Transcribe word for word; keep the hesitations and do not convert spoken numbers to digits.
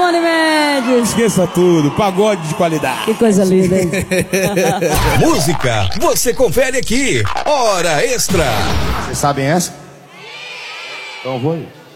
Tony Mendes. Esqueça tudo, pagode de qualidade. Que coisa linda, hein? Música, você confere aqui. Hora Extra. Vocês sabem essa? Então eu vou ir.